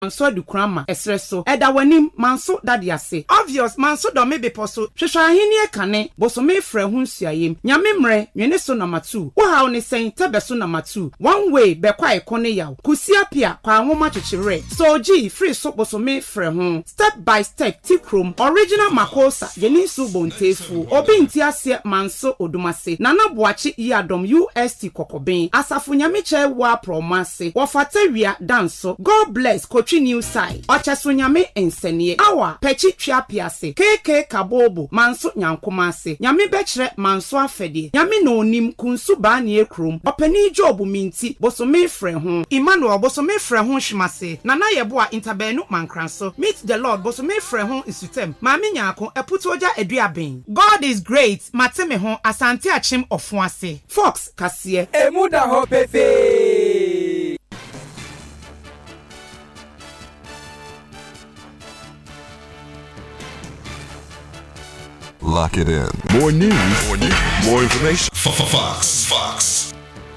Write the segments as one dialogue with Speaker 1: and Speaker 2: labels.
Speaker 1: manso du krama esreso eda wanim manso dade ase obvious manso do me beposo hwehwa ahini ekane bosome frɛ ho nsuayem nyame mre nwene so number 2 wo haw ne sen tebeso number 2 one way be kwa ekone yaw kusia pia kwa ahoma chichire so g free so bosome frɛ ho step by step tikrom original makosa yeni su bontefu obi nti ase manso odumase nana boachi yadom UST kokoben asafo nyame che wa promase wo fatawia danso god bless Kochi new side ocheso nyame ensenie awa pechi twa piase keke kabobo manso nyankomase nyame bekire manso afede nyame no onim kunsu ba ne ekrom opani job minti bosome frɛ ho Emmanuel bosome frɛ ho hwimase nana yebo a interbenu mankranso meet the lord bosome frɛ ho isutem maame nyaako eputoja eduaben god is great mateme ho asante achim ofuase fox kasie
Speaker 2: emuda ho pefe.
Speaker 3: Lock it in. More news. More information. Fox.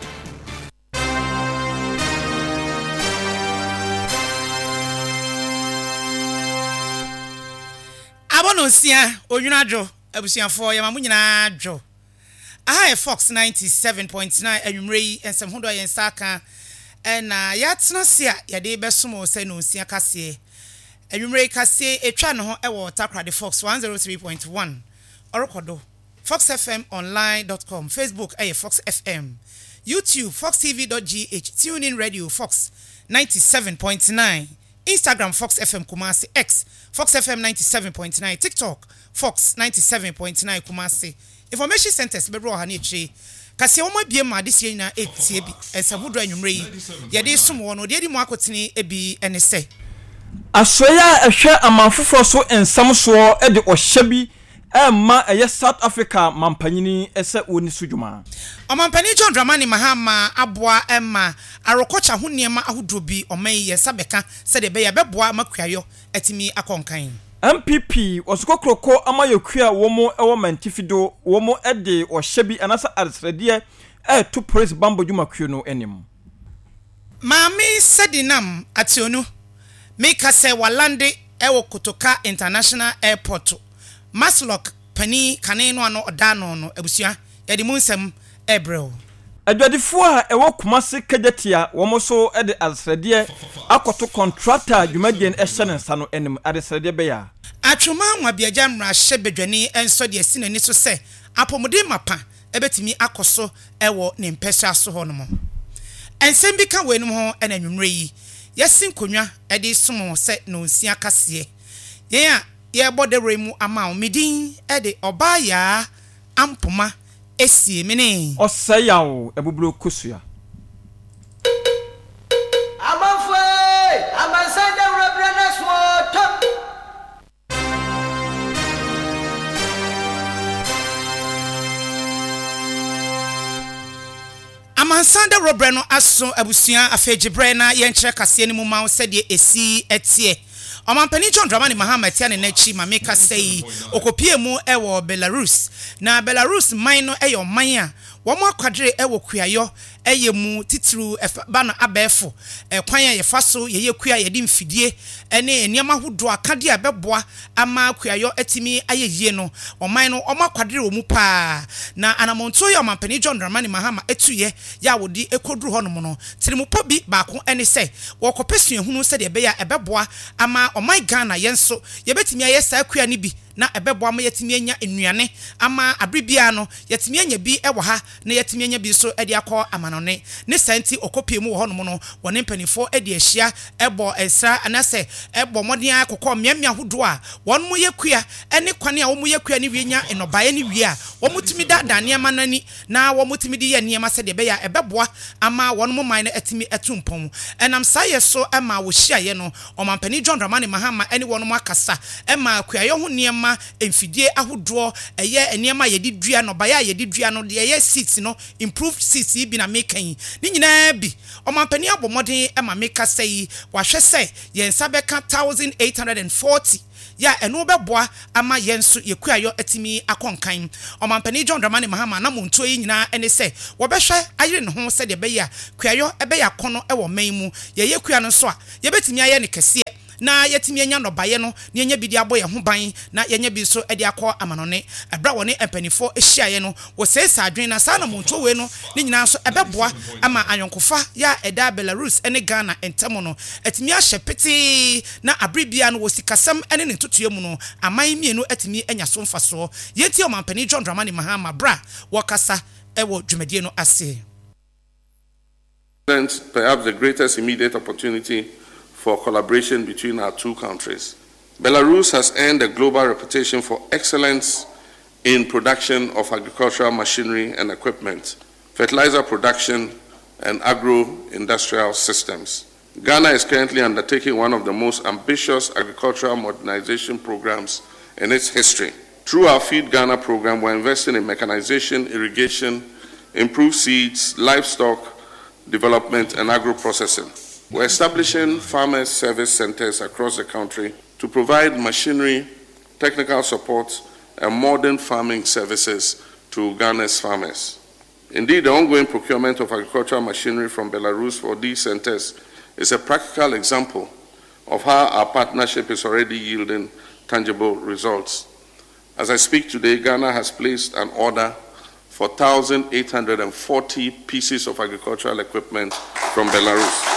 Speaker 4: Abonosia oyunajo abusiafo yamamu nyina adwo. Aha Fox 97.9 anwumre yi ensem hodo yen saka na yatena se a yade besomo se no nsia kase. Anwumre kase etwa no ho ewo Takrade Fox 103.1 Orokodo foxfmonline.com Facebook Fox FM YouTube foxtv.gh TuneIn Radio Fox 97.9 Instagram Fox FM Kumasi X Fox FM 97.9 TikTok Fox 97.9 Kumasi Information Centers be bro ha na echi kase wo mabie ma de sie na etie bi ensabudo anwumre yi ye de som wo no de di mu akotene ebi ene se
Speaker 2: Asoya ehwe amanfofo so ensam so e de ohye bi ma eye South Africa mampanyini ese woni sujuma
Speaker 4: Omampani John Dramani Mahama aboa emma arokocha ho niema ahodo bi oman ye sabeka se de be ya beboa makuayo atimi akonkan
Speaker 2: MPP osokokroko amayokua womo ewo mantifido womo ede ohye bi anasa aresrede to praise bambo jumakuo no enim
Speaker 4: Mami Sedinam ationu Mika se walande ewo Kotoka International Airport Maslok pani kane no ano odano no abusua yedi munsem ebrel
Speaker 2: adwadifo a ewo Kumasi Kejetia womo so ede asrede akoto contractor dwumadien ehye ne nsa no enim adesrede be ya
Speaker 4: atwoma nwabiaja mra hye bedwani enso de asinani so se apomode mapa ebetimi akoso ewo ne mpesa so ho no mo ensem bi ka wenum ho enanwumre yi yesin konwa ede somo se no nsia kase yen a ye bodere mu ama midin ede obaya ampoma esie mene
Speaker 2: osayawo ebuburo kosua
Speaker 5: amafwe amansande rebrana swot
Speaker 4: amansande rebrano aso abusua afegibre na yenkyere kase ni mu ma sede esi etie Omampani John Dramani Mahama tiane nachi mameka sei okopie mu ewo Belarus na Belarus man eyo man a womo akwadre ewo kuayo eyemu titru bana abefo kwan ye faso ye kua ye di mfidie ene eniama hodo akade abeboa ama kuayo etimi ayeyie no oman no omo akwadre omu pa na anamonto ye Omampani John Dramani Mahama etuye ya wodi ekodru honom no tirimupo bi baako ene se wokopesu ehunu se de beya ebeboa ama oman Ghana yenso yebetimi ayesa kua ni bi na ebebo ama yetimi anya enuane ama abribia no yetimi anya bi ewo ha na yetimi anya bi so ede akọ amanone ne santi okopie mu wo honom no wone mpanifo ede ahia ebo ensra anase ebo moden akokọ miamia hodo a won mu yekua ene kwane a wo mu yekua ni wienya enobaye ni wie a wo mutimi da niema nani na wo mutimi di ye niema se de be ya ebeboa ama won mu man na etimi etumpom enam saye so ama wo hia ye no Omampani John Dramani Mahama ene won mu akasa ema akuayo ho niema enema emfidie ahodo eye enema yedi dua no baya yedi dua no de eye seats no improved seats bi na making ni nyina bi omampani abomodin ema meka sei wahwe sei yensa beka 1840 ya eno beboa ama yenso yekuayo atimi akonkan omampani John Dramani Mahama na monto yi nyina ene se wo behwe ayire ne ho se de be ya kuayo ebe ya kono e wo man mu ye yekua no so a ye betimi aye ne kese na yetimi anya no baye no ne anya bidi abo ye ho ban na yenya bi so ede akọ amanone ebra woni empanifo ehyiaye no wo sesa adwen na sa na monto we no ne nyina so ebeboa ama ayonkofa ya eda Belarus ene Ghana entemo no etimi ahye pete na abribia no wo sikasam ene ne totoye mu no aman mienu etimi anya so mfaso yenti o mampani John Dramani Mahama bra wakasa ewo dwumadie no ase.
Speaker 6: Perhaps the greatest immediate opportunity for collaboration between our two countries. Belarus has earned a global reputation for excellence in production of agricultural machinery and equipment, fertilizer production, and agro-industrial systems. Ghana is currently undertaking one of the most ambitious agricultural modernization programs in its history. Through our Feed Ghana program, we're investing in mechanization, irrigation, improved seeds, livestock development, and agro-processing. We're establishing farmers' service centers across the country to provide machinery, technical support, and modern farming services to Ghana's farmers. Indeed, the ongoing procurement of agricultural machinery from Belarus for these centers is a practical example of how our partnership is already yielding tangible results. As I speak today, Ghana has placed an order for 1,840 pieces of agricultural equipment from Belarus.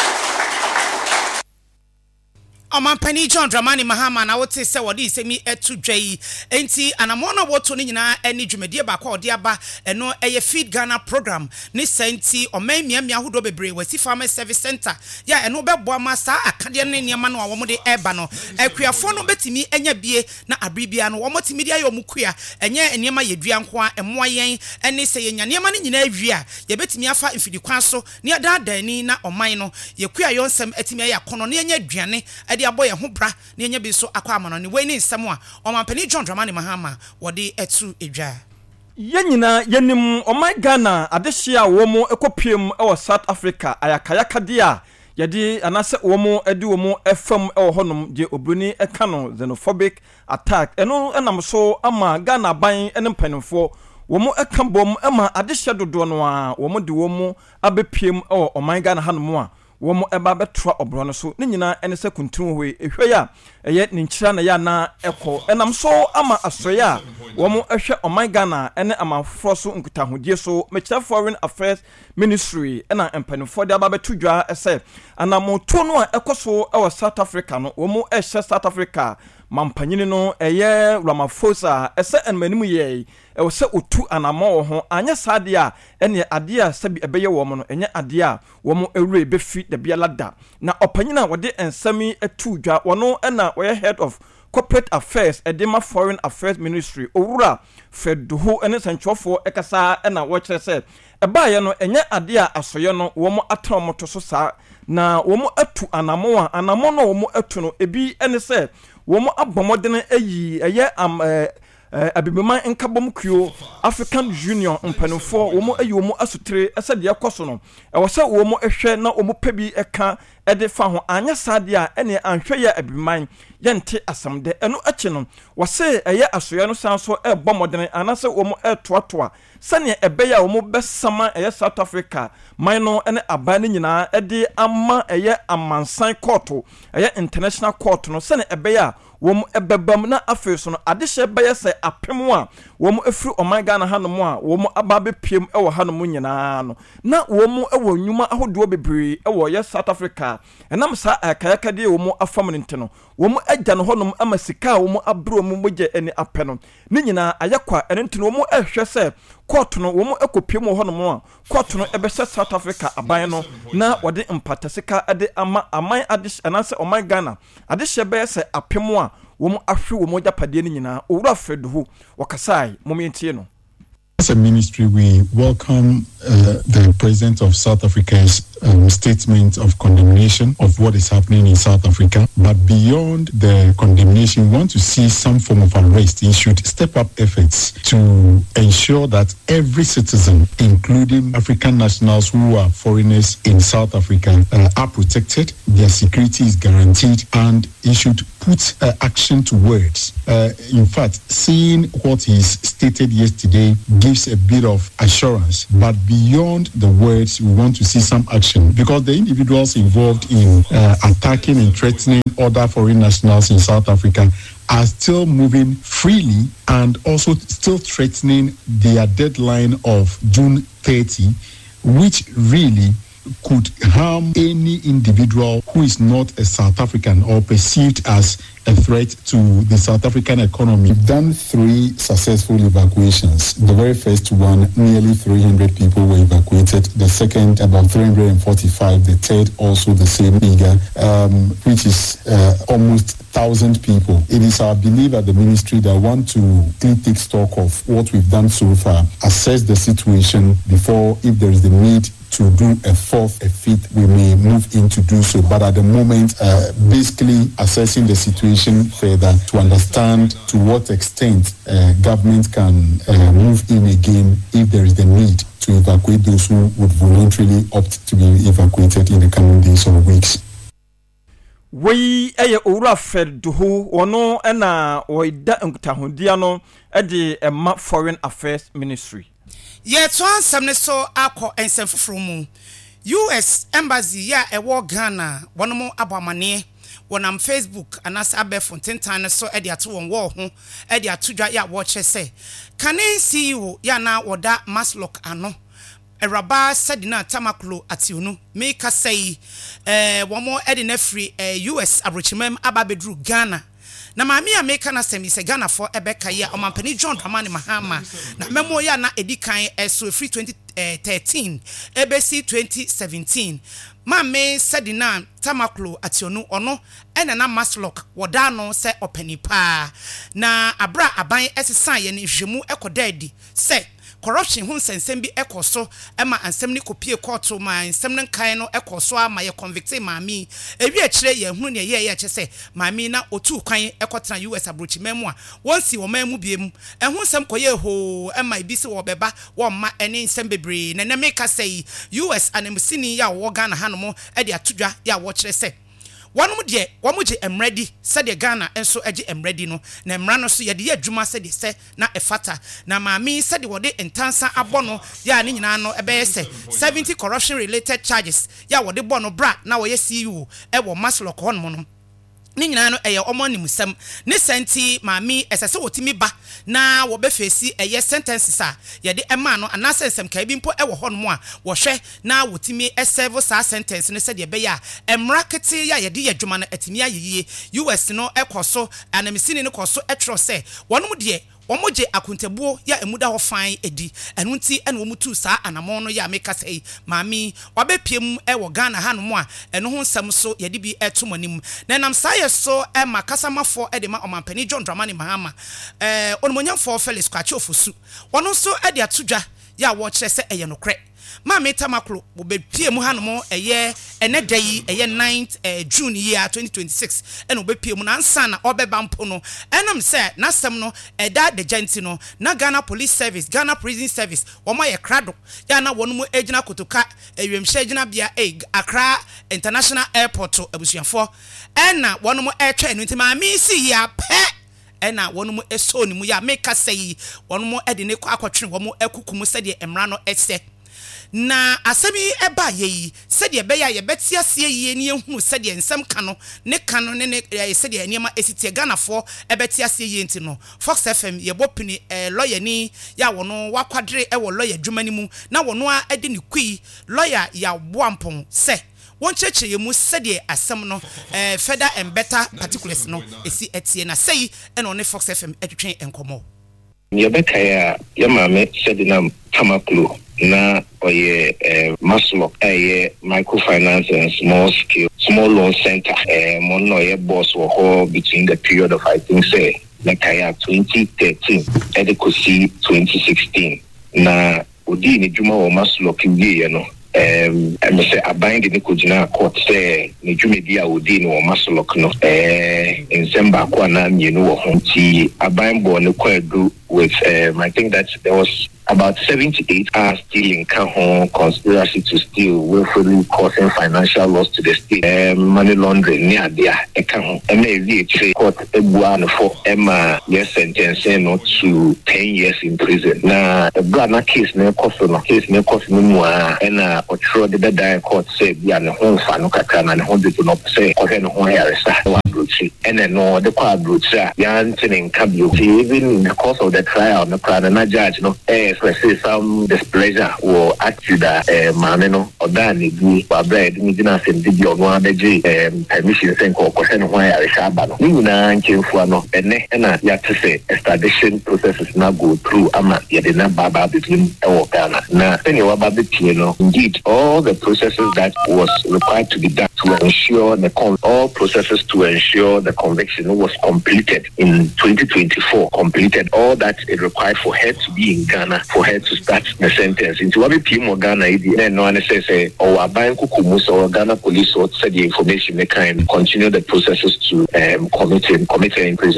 Speaker 4: Omampani John Dramani Mahama na wote se wodi semi etu dwai enti anamona woto ni nyina eni dwumadie ba kwa odi aba eno eye Feed Ghana program ni senti omamia ahodo bebre wasi farmer service center ya eno beboa ma sa akade ne niam no wo de eba no akuafo no betimi enya bie na abribia no wo motimi dia yomukua enye niam yedua nko a emoa yen eni se yenya niam ne nyina awia ye betimi afa mfidi kwan so ne adadani na oman no yekua yonsem etimi ya kono ne enya aduane aboy ho bra ne nya bi so akwa amanone we ni nsem a omampani John Dramani Mahama wode etu edwa
Speaker 2: yenyina yenim omai Ghana adehia wo mu ekopiem e South Africa ayakayaka dia yedi anase wo mu edi wo mu efam e honom je obruni eka no xenophobic attack eno enam so ama Ghana ban ene mpanimfo wo mu eka bom ama adehia dodo no a wo mu de wo mu abepiem e omai Ghana hanom a womo eba betra obro no so ne nyina ene se kuntun hoye ehwe ya eye ne nkyira na ya na eko enam so ama asoya womo ehwe oman Ghana ene amanfo so nkutahodie so mekira foreign affairs ministry ena empanifo de aba betudwa ese anamoto no a ekoso e South Africa no womo ehwe South Africa mampanyini no eye Ramaphosa ese enmanimu ye e wose otu anamo ho anya sade a ene ade a sabi ebeye wo mo no enye ade a wo mo ewre befi de bia lada na opanyina wode ensami atudwa wono ena we head of corporate affairs edema foreign affairs ministry owura feduho ene sanchofo ekasa ena wo kire se eba ye no enye ade a asoye no wo mo atramoto so sa na wo mo atu anamo no wo mo atu no ebi ene se wo mo abomodene ayi eye abibiman nkabom kuo African Union mpanufo wo mo ayi wo mo asutre ese de yakoso no e wo se wo mo ehwe na wo mo pabi eka ede fa ho anya sade a ene anhwe ya abibiman yente asamde eno achi no wo se eye asoya no sanso e bomodene anase wo mo etoatoa sane ebeya wo mo besama eye South Africa man no ene abane nyina ede ama eye amansan court eye international court no sane ebeya wom ebebam na afeso no adehye beye se apem a wom efiri oman Ghana hanom a wom ababe piem e wo hanom nyina no na wom ewo nwuma ahodo bebre e wo ye South Africa enam sa akayaka de wom afam nte no wom agya no honom amasika wom abro mu mogye eni apeno ni nyina ayakwa ente no wom ehwe se court no wom ekopiem honom a court no ebese South Africa aban no na wode mpatasika ade ama aman adish anase oman Ghana adehye beye se apem a womo ahwe womo japade ni nyina owura feduhu wakasai momientie no
Speaker 7: As a ministry, we welcome the President of South Africa's statement of condemnation of what is happening in South Africa. But beyond the condemnation, we want to see some form of arrest. He should step up efforts to ensure that every citizen, including African nationals who are foreigners in South Africa, are protected, their security is guaranteed, and he should put action to words. In fact, seeing what he stated yesterday gives a bit of assurance. But beyond the words, we want to see some action, because the individuals involved in attacking and threatening other foreign nationals in South Africa are still moving freely and also still threatening their deadline of June 30, which really could harm any individual who is not a South African or perceived as a threat to the South African economy. We've done 3 successful evacuations. The very first one, nearly 300 people were evacuated. The second, about 345. The third, also the same figure, which is almost 1,000 people. It is our belief at the ministry that want to take stock of what we've done so far, assess the situation before, if there is the need to do a 4th, a 5th, we may move in to do so. But at the moment, basically assessing the situation further to understand to what extent government can move in again if there is the need to evacuate those who would voluntarily opt to be evacuated in the coming days or weeks.
Speaker 2: We owura Ferduhu ono ena oida nkutahudia no ede ema Foreign Affairs Ministry.
Speaker 4: Yet one some so akọ ensem foforo mu US embassy ya ewo Ghana one mo abamane wonam Facebook anas abefo tentan so e de ato won wo ho e de atodwa ya wo che se kane CEO ya na woda Maslock ano Eraba Sadina Tamaklo atiunu me ka sei womo e de na free US abrochimem ababedru Ghana. Na maami America na semi se Ghana for ebeka ya omampani John Dramani Mahama na memo ya na edikan so free 2013 ebesi 2017 Mame Sadina Tamaklo ationu ono ena na Maslock woda no se openipa na abra aban esisan ye ne hwemu ekodadi se corruption hun sensem bi ekoso ema ansem ni kopie court ma ansem ne kan no ekoso ama ye convict maami ewi a kire ye hunu ne ye chese maami na otu kwan ekotena US abrochi memu a wonsi wo mamu biem ehun sem koye ho ema ibisi wo beba wo ma ene nsem bebre na make say US anemsini ya wo Ghana hanomo e de atodwa ya wo kire se Wanum de wamuji emready said the Ghana enso eji emready no na emra no so ye de adwuma said se na efata na maami said wo de entansa abono ya ni nyina no ebe se 70 corruption related charges ya wo de bono bra na wo ye CEO e wo Maslock hono no ni nyina no eye omonim ne senti maami esese wotimi ba na wo be fesi eye sentences a ye de ema no anase nsem ka bi mpo e wo hono a wo hwe na wotimi serve sa sentence no se de be ya emrakete ya ye de adwuma no atimi ayeye US no ekoso anamsini no koso etro se wonum de omoje akuntebuo ya emuda ho fan edi enu nti ene omutu saa anamon no ya meka sei maami wabepiem wo Ghana hanom a eno ho nsem so ye de bi etomanim na nam saa ye so makasamafo de ma omampani John Dramani Mahama onmonyamfo Felix Kwachi Ofosu wono so de atodwa ya wo kire se eye nokre Mame Tamaklo wo bepie mu hanom eye enedai eye 9th June year 2026 ene obepie mu na ansa na obeba mpo no enam se na sem no eda de genti no na Ghana Police Service Ghana Prison Service wo ma ye krado ya na wono mu ejina kotoka ewemhye ejina bia Accra International Airport abusuafo ena wono mu etwa enu nti maami si ya pe ena wono mu eso ni mu ya meka sei wono mu ede ne akotwe wo mu ekukumu sede emra no ese na asemi eba yeyi sede be ya ye betia sie ye ne ehunu sede nsem kano ne kano ne sede eniema esitie Ghana fo ebetia sie ye nti no Fox FM ye bopini lawyer ni ya wono wakwadre e wo lawyer dwumani mu na wono a ede ne kui lawyer ya boampon se won cheche ye mu sede asem no further and better particulars no esi etie na sei e no ne Fox FM etwetwen enkomo
Speaker 8: Yebeka ya Yamame Sadina Tamaklo na oye Maslock microfinance and small loan center mono ye boss wo between the period of I think say like 2013 adequacy 2016 na odi ni dwuma wo Maslok wie no me say abind the kojina court say ni dwumedi a odi ni wo Maslok no in December kwa na mienu wo ho ti abind bo ne kwadu with I think that there was about 78 are still in Kahon conspiracy to steal, willfully causing financial loss to the state, money laundering near there. Kahon, MAVH court Ebuan for Emma, yes, sentencing not to 10 years in prison. Now, the Brana case, no cost no more, and Otro the die court said, yeah, the home fan, and hundred to not say, or then home Harris, and then no, the quad brutes, Yantin in Kabu, even in the course of the trial, the crowd and judge, no, say some displeasure or attitude maneno or that ni kwa bread ni dina sendidi ono abeji permission sen ko question ho ya shaba no ni na nchemfu no ene na ya to say extradition processes na go through ama ya de na baba between e Ghana na any wa baba pie no indeed all the processes that was required to be done to ensure all processes to ensure the conviction was completed in 2024 completed all that it required for her to be in Ghana for her to start the sentence. Into what we PM Ghana, and no one says, or a bank or Ghana police or said the information they can continue the processes to commit in prison.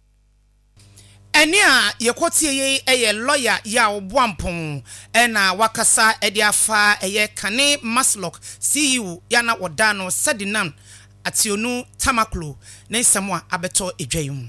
Speaker 4: Enya yekotie ye lawyer ya obwampon na wakasa ediafa eye Kane Maslok CEO yana wodano Sadinan ationu Tamaklo na nsamwa abeto edwayum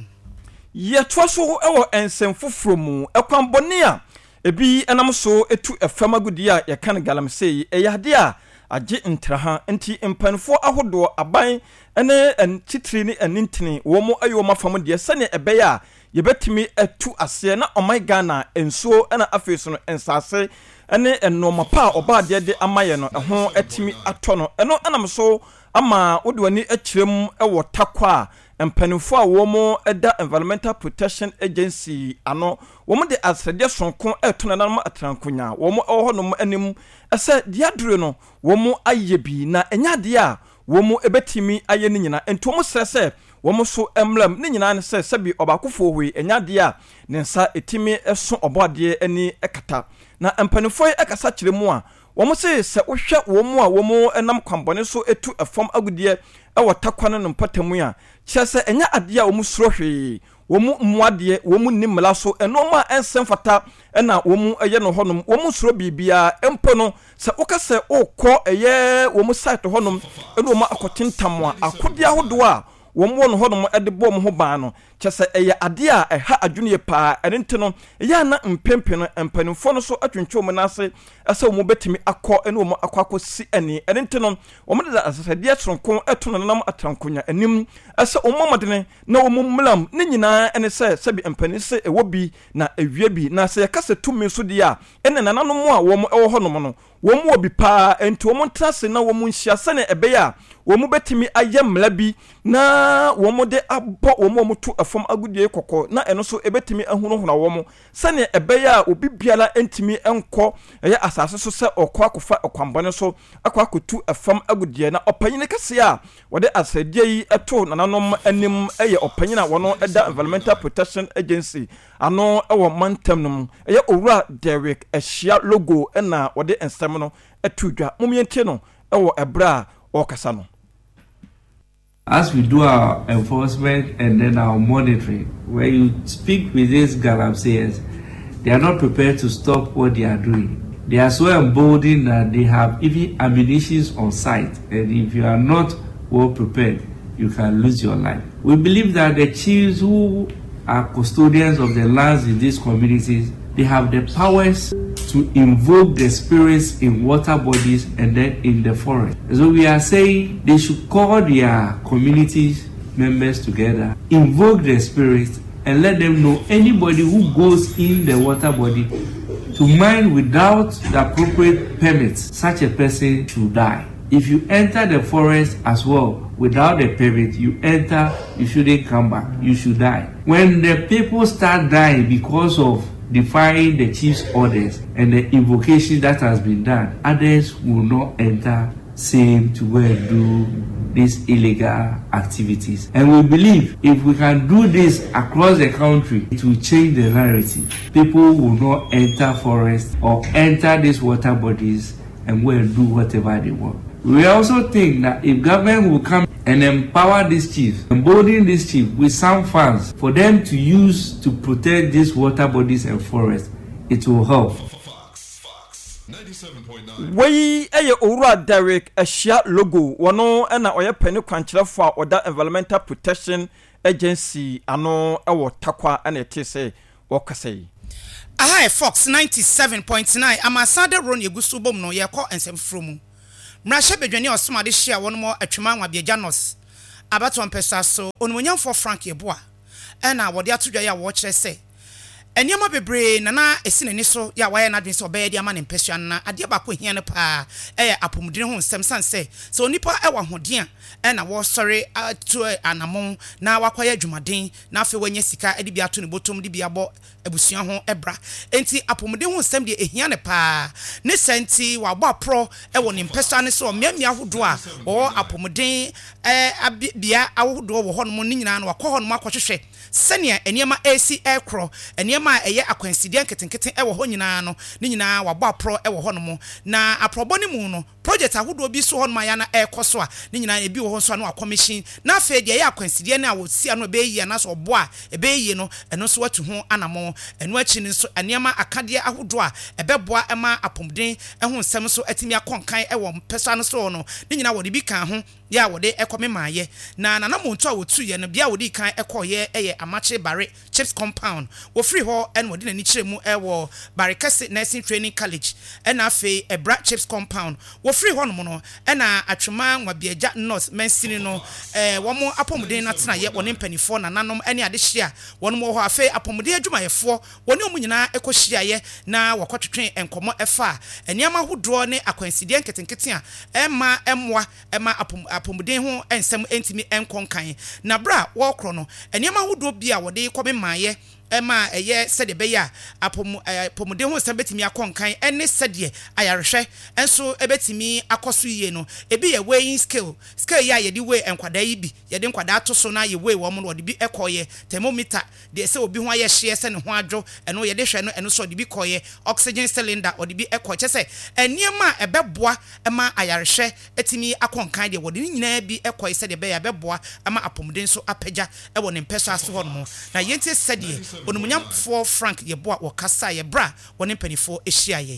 Speaker 2: ye twaso ewo ensem foforo mu ekwambone a ebi enam so etu efam agudi a ye kan galamsey eyade a age ntraha enti empanfo ahodo aban ene entitiri ni enintini wo mo ayo mafam de sane ebeya ye betimi etu ase na omai Ghana enso na afeso no ensase ene enoma pa obade de amaye no ho etimi atono eno enam so ama wodwani akirem ewo takwa empanifo a wo mo eda Environmental Protection Agency ano wo mo de asrede sonko etona na ma atrankonya wo mo ewo honom anim ese diadure no wo mo ayebi na enyade a wo mo ebetimi aye ni nyina ento mo srese wo mo so emlam ni nyina ne se sebi obakofo hwe enyade a ne nsa etimi eso obode ani ekata na empanifo ekasa kiremu a wo mo se wohwe wo mo a wo mo enam kwambone so etu efom agudie ewo takwane no mpatamu a kyese enya ade a wo mo suro hwe wo mo muade wo mo nimla so enoma ensem fata na wo mo eye no honom wo mo suro bibia empo no se wokase okọ eye wo mo site honom eno wo ma akotentam a akodi ahodo a wo mo no honom ede bom ho ban no kyese eye ade a eha adwune pa enente no eye na mpempe no empanimfo no so atwentwom na ase ese wo betimi akọ ene wo akwakosi eni enente no wo mo da asade tronko etono nam atrankonya anim ese wo momodene na wo mumlam ne nyina ene se sebi empanise ewo bi na ewie bi na se yakase tumi so dia ene nananom a wo mo ewo honom no wo mo obi pa enti wo mo trase na wo mo nhia sene ebeya wo mo betimi ayemla bi na wo mo de abo wo mo to afom agudie kokko na eno so ebetimi ahunohuna wo mo sene ebeya obi biala entimi enko eye asase so se okwa akofa okwambone so akwa akotu afam agudie na opanyine kase a wode asadie yi eto nananom anim eye opanyina wono eda Environmental Protection Agency ano ewo mantam nom eye owura Derek ehia logo na wode ensem no etudwa momientie no ewo ebra okasa no.
Speaker 9: As we do our enforcement and then our monitoring, where you speak with these galamseyers, they are not prepared to stop what they are doing. They are so emboldened that they have even ammunition on site, and if you are not well prepared, you can lose your life. We believe that the chiefs who are custodians of the lands in these communities, they have the powers to invoke the spirits in water bodies and then in the forest. So we are saying they should call their community members together, invoke the spirits, and let them know anybody who goes in the water body to mine without the appropriate permits, such a person should die. If you enter the forest as well without a permit, you shouldn't come back, you should die. When the people start dying because of defying the chief's orders and the invocation that has been done, others will not enter same to go and do these illegal activities. And we believe if we can do this across the country, it will change the narrative. People will not enter forests or enter these water bodies and go and do whatever they want. We also think that if government will come and empower these chiefs, embolden these chiefs with some funds for them to use to protect these water bodies and forests, it will help.
Speaker 2: Wey eye owura Derek Ashia logo wono na oye pene kwankyerefo a oda Environmental Protection Agency ano ewo takwa na etese wokasei.
Speaker 4: Aha Fox 97.9 amasade ron yegusu bom no ye ko ensem mu. Mrasha bedwani osoma de hia wono mo atwema nwa bia Janos. Abato mpesa so onwonyamfo Frank Yeboa. Na wode atodwa ya wo kire se Enyama bebre na esi nani so ya waye na dwen so be de ama ne mpesua na ade ba ko hia ne pa apomudine ho nsem sanse so onipa ewa hoden na wo sori to anamon na wakoye adwumaden na afi wanya sika ade bia to ne botom de bia bo abusua ho ebra enti apomudine ho nsem de ehia ne pa ne senti wa bo apro ewo ne mpesua ne so miamia hodo a wo apomudine bia ahodo wo hono ne nyina na wakọ hono akọhwehwe senia enyama AC aircraft enyama eye akwansidia nketenkete ewo ho nyina no ne nyina wabọ apro ewo ho no mo na aprobo ne mu no project ahodo bi so ho no ya na ekoso a ne nyina ebi wo ho so na commission na afa de eye akwansidia na wo sia no be yi na so obo a ebe yi no eno so watu ho anamo eno achi ne so enyama akade ahodo a ebeboa ema apomden eho nsem so atimi akonkan ewo mpesa no so no ne nyina wo de bi kan ho ya wo de ekome maaye na nanamonto a wotu ye no bia wo de kan ekoye eye amache bare chips compound wo free ho en wo de nani kire mu ewo Barekese Nursing Training College ena afi ebra chips compound wo free ho no mo no ena atwema nwabiaja north mensini no wo mo apomuden na tena ye woni mpanifo na nanom ene ade hia woni mo ho afi apomuden adwumayefo woni omu nyina ekohia ye na wakotwetwen enkomo efa eniama hodo ne akwansidie nketenkete a ema emwa ema apomuden ho ensem entimi enkonkan na bra wo kro no eniama hodo bia wode kome maaye ema eye sede be ya apomuden ho nsem betimi akonkan ene sede ayarehwe enso ebetimi akoso yie no ebi ye weighing scale ya ye di weigh enkwada yi bi ye de enkwada to so na ye weigh wo mo no de bi ekoye thermometer de se obi ho aye hye se ne ho adwo eno ye de hwe no eno so de bi koye oxygen cylinder o de bi ekoche se eniema ebeboa ema ayarehwe etimi akonkan de wo de nyina bi ekoye sede be ya beboa ama apomuden so apagya ewo ne mpeso aso ho no na yenti sede onumunyamfo Frank Yeboa wakasa ye bra woni mpanifo ehia ye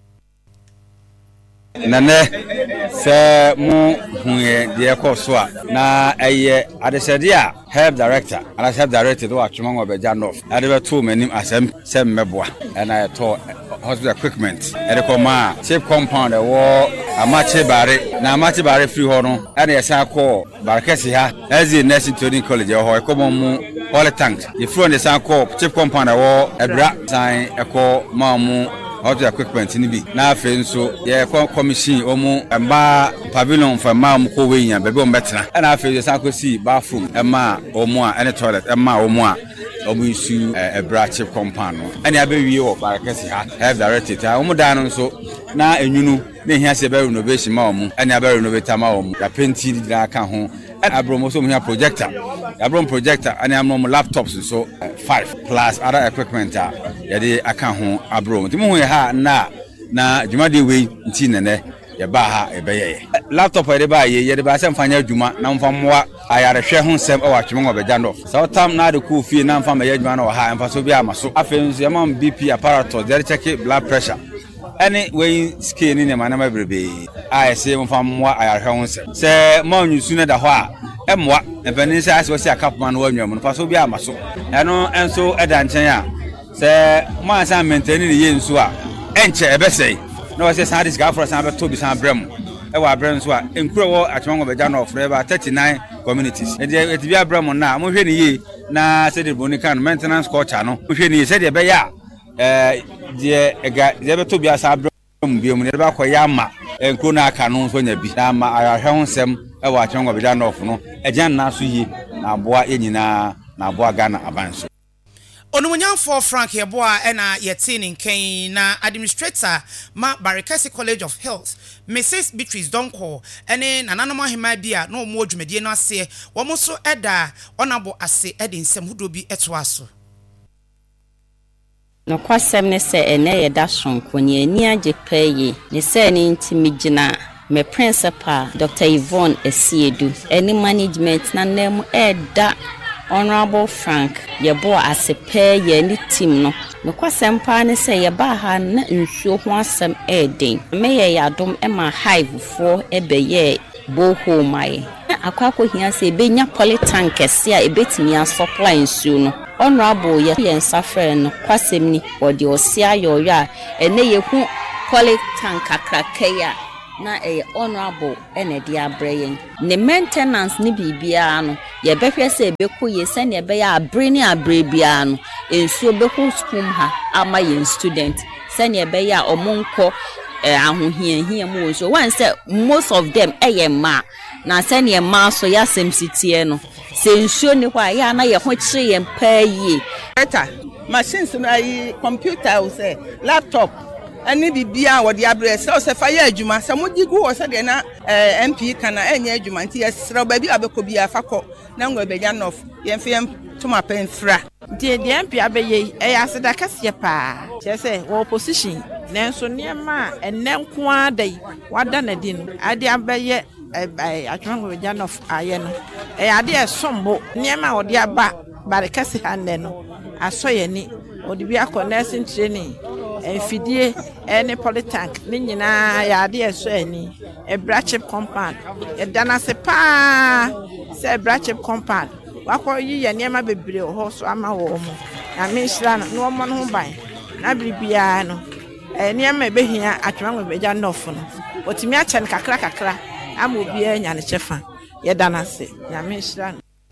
Speaker 10: nane se mu huye de ko so a na eye adesede a health director ana health director do atwema ngo beja north ade be to manim asem se mmeboa na to hospital equipment ede ko ma chip compound wo amache bare free ho no ade yesa ko Barekese ha ezi Nursing Training College ho ko mu all tank the front the san ko chip compound wo ebra san eko ma mu hospital equipment ni bi na afi nso ye commission omu emba pavilion for ma mu ko we yan be o metna na afi ye san ko si bathroom ema omu a any toilet ema omu a omu isu ebra chip compound no ani abewie wo Barekese ha health director ta omu dan nso na enwunu na hia se be renovation ma omu ani abe renovate ma omu ya painti dira ka ho abromo so mu projector abrom projector ani amnom laptops so 5 plus other equipment ya de aka ho abrom ti mu hu ha na dwumade we nti nene ya ba ha ebeye laptop ya de ba ye de ba se mfanya dwuma na mfamwa ayarehwe ho nsem e wa twemo obeja no so tam na de ku fie na mfama ya dwuma na ha mfa so bi amaso afenso ya mam BP apparatus they check blood pressure any way skin ni ma na mabrebe say mfamwa ayarehwe ho nsem se ma nyusu na da ho a emwa ebenin se ase wasi akapman no wanwam no fa so bi amaso eno enso eda nchen a se ma san maintain ni ye nso a enche ebesei no wasi san dis gafro san beto bi san brem e wa brem nso a enkuro wo atwango beja no forever 39 communities e de bi abrem na mo hwe ni ye na se de boni kan maintenance culture no mo hwe ni ye se de be ya de ega de beto bi asa brem bi mu de ba koya ma enkuro na aka no nso nya bi na ma ayahwe ho nsem e wa atwango beja no no ejan na so yi na aboa enyina na aboa Ghana abanso
Speaker 4: Onumonyamfo Frank Yeboa ena yetini nken na administrator ma Barekesi College of Health Mrs. Beatrice Donko ene nananoma hema bia na omo dwumedie no ase wo so eda onabo ase ede nsem hudo bi etoaso
Speaker 11: no kwasem ne se ene yeda sonko ni ani ajepaye ne se ni ntimigina me principal Dr. Yvonne Esiedu any management na nem eda Honorable Frank Yeboa asepe ye ni team no kwasem pa ne se yeba ha na nsuo ho asem eden me ye yadom e ma hive fo ebeye boho mai akwako hia se benya polytank ese a ebetimi a supply nsuo no Honorable ye nsafre no kwasem ni odi osia yoyo a ene ye hu polytank akrakeya na honorable ene dia breyen ne maintenance ni bibia no ye behwe se beku ye se ne be ya abre ni abre bia no ensuo beku school ha ama ye student se ne be ya omonko ahohia mu so one say most of them ma na se ne ma so ya semsitie no se ensuo ni kwa ya na ye ho kire ye mpa yi
Speaker 12: better machines no ayi computer o say laptop ani bibia wo de abre se fa ya adwuma se mo gigu wo se de na MP kana enya adwuma nti yesra ba bi abekọ bi afakọ na ngwa beja nof yemfem tuma pen fra
Speaker 13: de MP abeye aseda kase pa se wo opposition nenso niema enenko adai wada na di no ade abeye atwango beja nof aye no ade esombo niema wo de aba Barekesi hande no asoye ni odi bi akọ nursing training fidie any polytank ni nyina ya de eso ani brachip compound dana se pa se brachip compound wakọ yi ye niema bebre ho so ama wo mo na menhira no mo no ban na bibia no niema behia atwango beja nof no otimi ache n kakra ama obi anya ne chefa ye dana se na menhira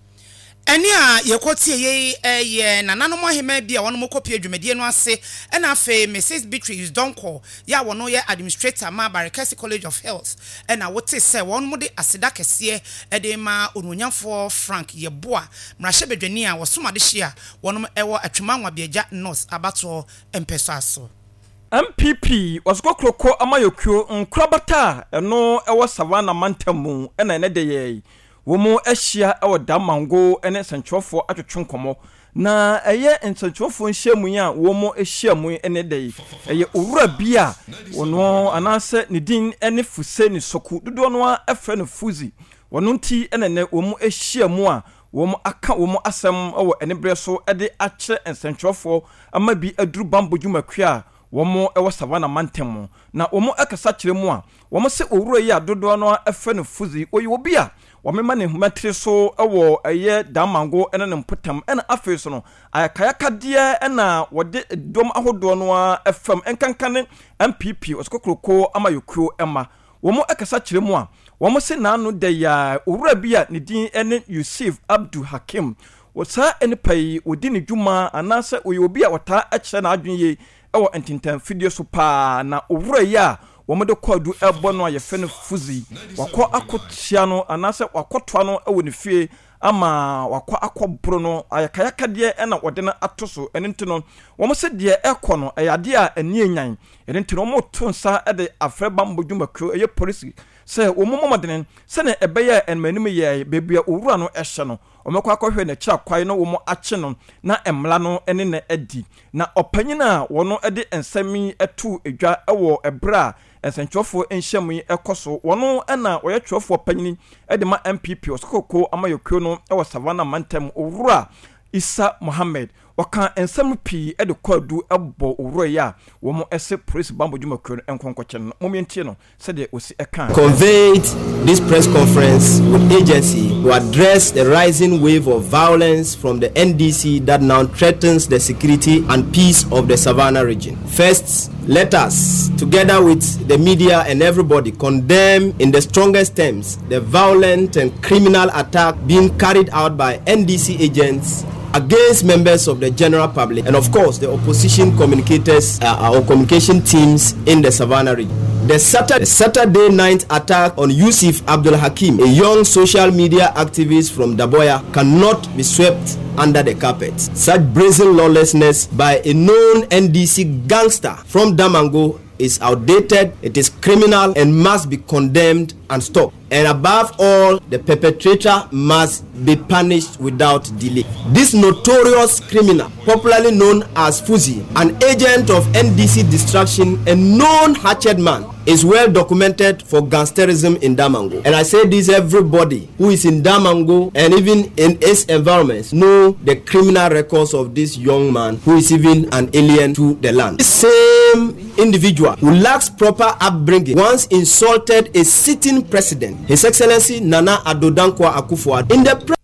Speaker 4: Eni a yekotie ye nananom ahema bia wono mokopie dwumadie no ase ena afa Mrs. Beatrice Donko ya wono ye administrator ma Barekesi College of Health ena wote se wono mode aseda kese ede ma ononyamfo Frank Yeboa mrahye bedwani a wosomade hia wono ewo atwemanwa biaja nurse abato empeso aso
Speaker 2: MPP wasgokroko amayokuo nkrabata eno ewo savana mantamu ena ene de ye womo ehia ewo damango ene sanchofo atwetwenkomo na eye sanchofo nhyiamu ya womo ehyiamu ene dei eye owura bia wono anase ne din ene fuse ni soku dodo no afre no fuzi wono nti ene ne womo ehyiamu a womo aka womo asem ewo ene bre so ede akye sanchofo ama bi aduru bambo dwumakua womo ewo savana mantemu na womo akasa kyeremu a womo se owura yi adodo no afre no fuzi oyi obi a wamema ne humatri so ewo eye damango ene ne mpotam ene afeso no ayakayaka de ena wode dom ahodo no FM enkankane MPP oskokroko amayokuo ema womo akasa kyeremu a womo se nanu de ya owura bia ne din ene Yusuf Abdul Hakim wosa ene pai odi ne dwuma anase oyobi a wota akye na adwenye ewo entintan video so pa na owura ya womodo kwadu ebo no ayefe no fuzi wakọ akotia no anase wakọtoa no ewo ne fie ama wakọ akọbro no ayakayaka de ena wode na atoso enenti no womo se de ekọ no eyade a ani enyan enenti no mo tonsa ede afre bambo dwumakro eye police se womo momodenen se na ebeye enmanim ye bebia owura no ehye no omekọ akọhwe na kira kwai no womo ache no na emla no ene na edi na opanyina wono ede ensami etu edwa ewo ebra esenchofo enhyam yi ekoso wono na oyetwofo panyini ede ma MPP oskoko amayokuo no ewo savana mantem owura Isa Mohammed waka ensam pi ede kwadu ebo owura ya womo ese police bambo dwumakro enkonkoche no momientie no sede osi eka
Speaker 14: conveyed this press conference with agency to address the rising wave of violence from the NDC that now threatens the security and peace of the Savannah region. First, let us, together with the media and everybody, condemn in the strongest terms the violent and criminal attack being carried out by NDC agents against members of the general public and of course the opposition communicators or communication teams in the Savannah region. The Saturday night attack on Yusuf Abdul Hakim, a young social media activist from Daboya, cannot be swept under the carpet. Such brazen lawlessness by a known NDC gangster from Damango is outdated, it is criminal, and must be condemned and stopped. And above all, the perpetrator must be punished without delay. This notorious criminal, popularly known as Fuzi, an agent of NDC distraction and known hatchet man, is well documented for gangsterism in Damango. And I say this, everybody who is in Damango and even in its environments know the criminal records of this young man who is even an alien to the land. The same individual who lacks proper upbringing once insulted a sitting president, His Excellency Nana Addo Dankwa Akufo-Addo, in the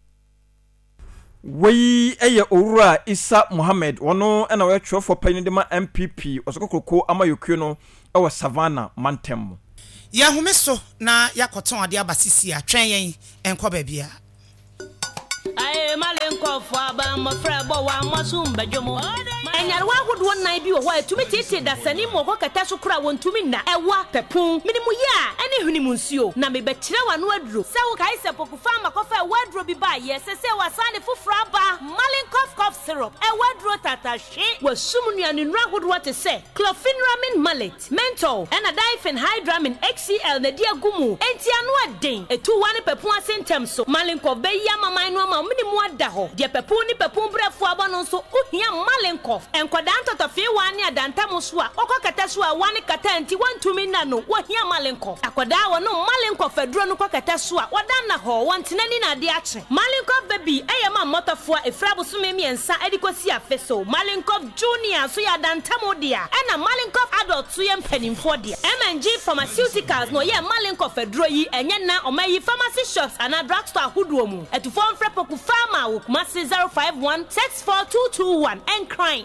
Speaker 2: Wei eye Owura Isa Mohammed wono na we tro for panidema MPP osokokoko amayokuo no e Savannah Mantem.
Speaker 4: Ya humeso na yakoton ade abasisi a twen yen enko ba bia.
Speaker 15: Aye malenko fo aba mo frebo wa mosum badwomo. Enyarwa hodo nan bi wo ho atumi tete da sani mo ko kata so kura wontumi na ewa pepun minimu ya ene hunimu nsuo na me betire wa no aduro se wo kai se poku fama ko fa wadro bi ba ye se wa sane fufura ba malenkof cough syrup e wadro tata hwe wasum nuanu nra hodo te se clofenramin mallet menthol ena difen hydramin XCL na dia gumu enti anu aden etu wane pepun asentem so malenkof be ya maman no ma minimu ada ho de pepun ni pepun brefo aba no so ohia malenkof enkoda ntotofe wani adanta muso a okokata so a wani kata enti wantumi na no wohia malenkof akoda wono malenkof aduro no kokata so a wodan na ho wantenani na de ache malenkof baby eyema motofo a efrabo so memiensa edikosi afeso malenkof junior so ya adanta modia ena malenkof adult so yempanimfo dia MNG Pharmaceuticals no ye malenkof aduro yi enye na omayi pharmacy shops and drugstore huduo mu etufo mfrepoku pharma wo kumasi 051642221 and crime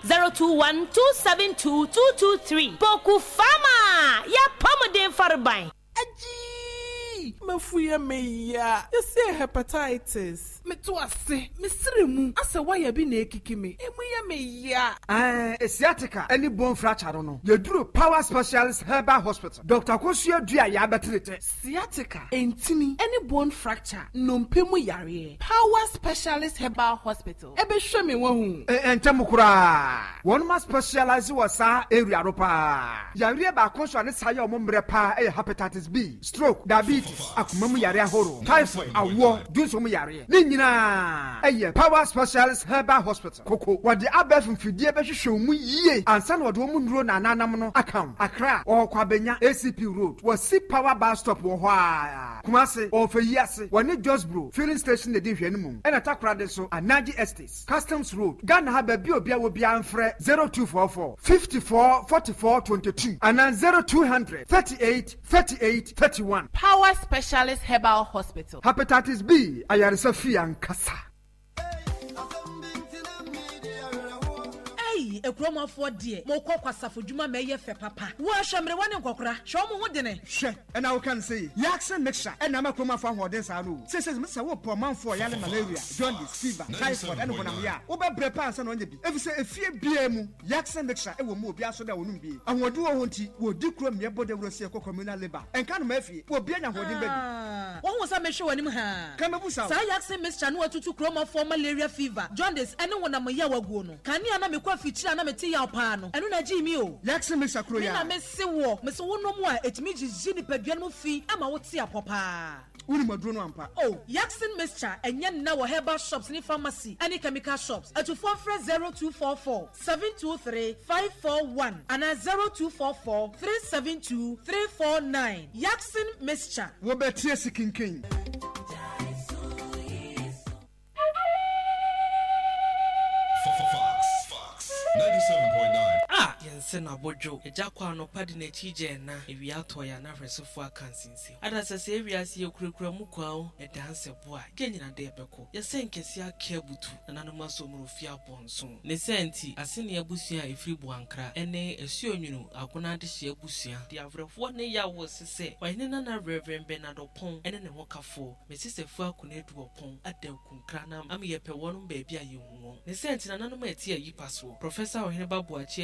Speaker 15: 021272223 Poku Fama ya pomodin farbai
Speaker 16: Aji mafuya meya yese hepatitis me to ase me siremu ase waya bi na ekikimi emuya meya
Speaker 17: sciatica any bone fracture no yeduru Power Specialist Herbal Hospital Dr. Kosua Dua ya betrete
Speaker 16: sciatica entimi any bone fracture no mpemu yare Power Specialist Herbal Hospital ebe hwe me wahu
Speaker 17: entem kura one ma specialize wasa area ropa yare ba konso ne saye omombre pa hepatitis B stroke diabetes akumam yare ahoro typhoid awo dunsom yare nyina Power Specialist Herbal Hospital koko wode abef mfidie be hwehwe mu yie ansa na wode mu nduro na nanam no akam Accra o kwabenya ACP Road wasi Power Bus Stop wo ho a Kumasi o Feyase woni Josbro filling station de hwene mu ena takra de so Anaji Estates Customs Road Ghana ha ba bi obia wo bia mfre 0244 54 44 22 and 0200 38 38 31
Speaker 16: Power Specialist Herbal Hospital
Speaker 17: Hepatitis B ayaresa fi ankasa
Speaker 18: ekromafo de mo kwakwasafo djuma meye fe papa wo hwemre wone nkokora hwe mo ho de ne
Speaker 17: hwe ena wo kan say yaksen mixture ena makromafo ahoden sa no se mesa wo po manfo ya le malaria jaundice fever typhoid ena bonam ya wo be bre pa ansa no nya bi efise efie bia mu yaksen mixture ewo mu obi aso da wonum bi ahode wo ho nti wo di krom ye bode wro se communal labor enka no mafie wo bia nya hoden baby
Speaker 18: wo ho sa mehwe wonim ha
Speaker 17: kamabusa
Speaker 18: sa yaksen mixture no atutu kromafo malaria fever jaundice ene wonam ya waguo no kania na mekwa fichira na meti ya opa no enu na ji mi o
Speaker 17: yakse me sakro ya
Speaker 18: na me se wo no mu a etimi jiji ni padua no fi ama wo te apopa
Speaker 17: uni maduro no ampa
Speaker 18: oh yaksen mixture enye na wo herbal shops ni pharmacy any chemical shops atufo frɛ 0244 723 541 and 0244 372 349 yaksen mixture
Speaker 17: wo betie sikinkin
Speaker 19: yense na bojo eja kwa no padi na chije na ewia to ya na fresofo akansinsi ada sese ewia se ekurekura mu kwao e danse bo a genyina de beko yese nkesi aka butu na nanoma so mu fi abonso ne senti asene abusua efiri buankra ene esu onwunu akona de hye abusua de avrefo ne ya wo sese wayne na Reverend Bernardo Pon ene ne hokafo mesisefu akona edu opon adankunkra na am yepe wonu ba bia yehu ne senti na nanoma eti ayipaso Professor Ohene Babu Achi eje nwa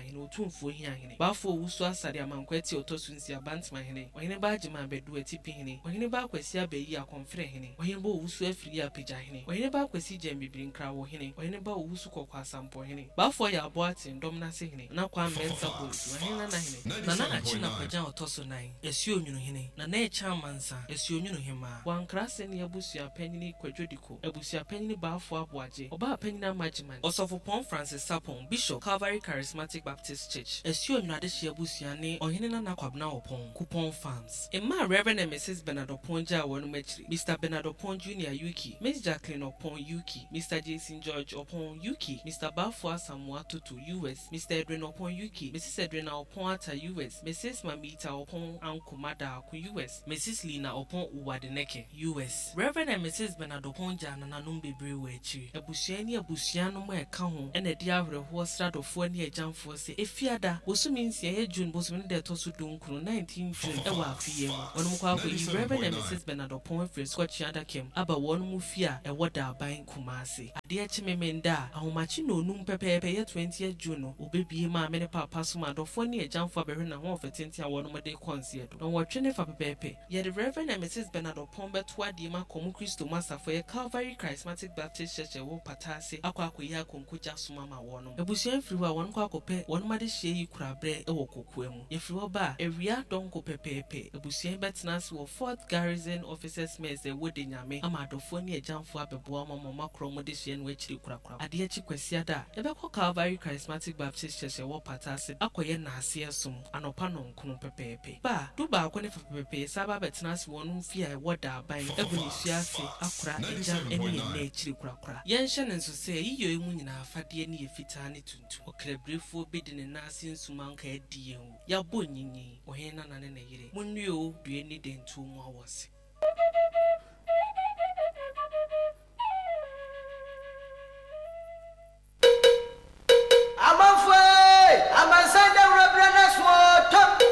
Speaker 19: hene otumfo hia hene bafo wusu asade amankwati otosunsi abantima hene ohene ba agima bedu atipi hene ohene ba kwasi abayi akomfre hene ohene ba wusu afiri apija hene ohene ba kwasi jembibiri nkra wo hene ohene ba wusu kokwa sampo hene bafo ya aboati ndom na se hene na kwa mensa boys ohene na hene na na achi na kwaja otoso nan esi onwunu hene na echa mansa esi onwunu hema wankrase ne abusua panyini kwadwodiko abusua panyini bafo aboaje oba panyini amajiman osofo pon Francis Sapon Bishop Calvary Charismatic Baptist Church esi onwunu adehye abusua ne ohene na kwabna opon coupon farms emma Reverend and Mrs Bernard Oponja wonu machiri Mr Bernard Opon Junior Yuki Miss Jacqueline Opon Yuki Mr Jason George Opon Yuki Mr Bafo Samuel Tutu US Mr Edwin Opon Yuki Mrs Edwina Opon Ata US Mrs Mamita Opon Ankumada Aku US Mrs Lina Opon Uwadeneke US Reverend and Mrs Bernard Oponja nananum bebre wechi abusua ni abusua no mo eka ho ene dia ahreho stradofo ni ejamfo se efiada bosumi nsia ye June bosumi de to so dunkunu 19 June ewa afie mu onum kwa akoyi Reverend and Mrs Bernard Opon free Scotch Adakem aba wonu mu fia ewoda aban kumase ade chimemenda ahomachi no onum pepepe ye 20 June obebie ma me ne papa so madofo ni ejamfo abehwe na ho ofetenti a wonu de konse do no wotwene fa pepepe ye the Reverend and Mrs Bernard Opon beto ade ma komu Kristo masafo ye Calvary Charismatic Baptist Church wo patase akwakoyi akonkuja soma ma wonu abusua firi wa wonu kwa kope wonu made hye yi kura bre ewo kokoamu ye firi oba ewia donko pepepe abusua betnase wo 4th Garrison Officers Mess e wode nyame amadofo ni ejamfo abebo mama krom de hye no akiri kura ade achi kwasia da ebekọ Calvary Charismatic Baptist Church wo patase akoye na ase esum anopa no nkunu pepepe ba duba akone pepepe saba betnase wonu mfia e woda aban eguni suase akura eja eni na akiri kura yenhye ne nso se yiyo emu nyina afade ni efita ne tuntu okrebrefo bedi ne nase nsumanka adie hu ya bonyinyi ohena na ne yire munnuo due ni dentu mu awose
Speaker 5: Amasanda Rebrana Swat.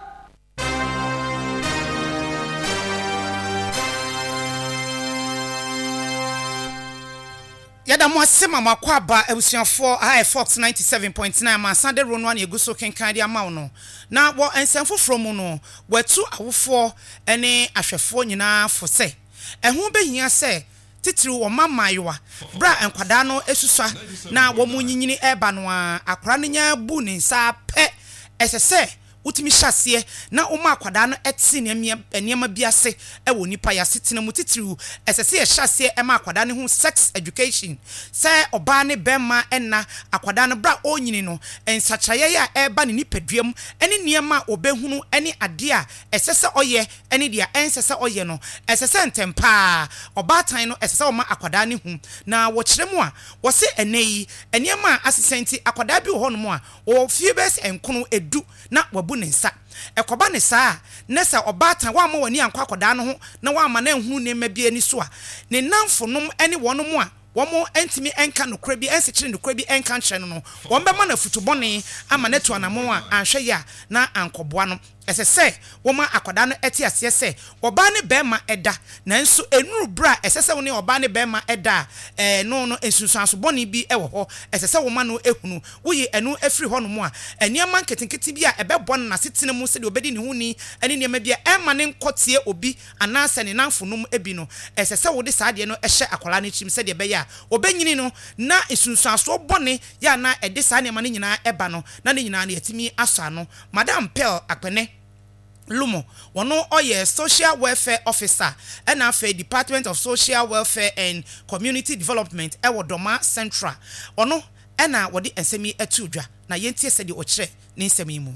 Speaker 4: Yada mo asema makwaba ebusuafo Fox 97.9 ma Sunday Ronwan eguso kenkan dia ma no na wo ensemfo from no watu awofo ene ahwefo nyina fo se eho behia se titiri wo mamayewa bra enkwada no esusua na wo munyinyini eba no akora no nya bu ne nsa pe esese utimi hyase na oma akwada no eti nneema biase ewo nipa ya setena mu titiri esese ye hyase ema akwada ne ho sex education se oba ne bema enna akwada no bra onyini no ensachaye ya eba ne nipaduam ene nneema obehunu ene ade a esese oye ene dia ensese oye no esese ntempa oba tan no esese oma akwada ne hu na wo kyeremu a wo se eneyi nneema asisenti akwada bi ho no mu a wo fie bes enkono edu na nsa ekoba ne saa nesa obatan wa ma wani ankwa koda no ho na wa ma na ehunu ne mabie ni so a ne namfonom ene wonom a womo entimi enka no kra bi ensekire no kra bi enka nkyere no won be ma na futubone ama na tu anamo a anhwe ya na ankoboa no esese woma akoda no eti ase se oba ne bema eda nanso enuru bra esese woni oba ne bema eda no ensunsanso boni bi ewo ho esese woma no ehunu woyi enu afiri ho no mu a eniema nketenkete bi a ebebo na setene mu se de obedi ne huni eni niema bi a ema ne nkotie obi anase ne nanfonum ebi no esese wode saade no ehye akola ne chim se de beya obenyini no na ensunsanso boni ya na ede saa niema ne nyina eba no na ne nyina na yetimi asa no Madam Pearl Akpene Lumo wono oye social welfare officer and afa Department of Social Welfare and Community Development ewo Doma Central ono ena wodi ensemi atudwa na yentie sedi okire ne nsemi mu